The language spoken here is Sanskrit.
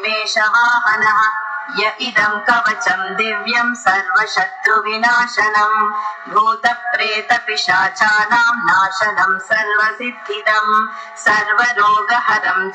वेशवाहनः य इदं कवचं दिव्यं सर्वशत्रुविनाशनम् भूतप्रेतपिशाचानां नाशनं सर्वसिद्धिदं सर्वरोगहरं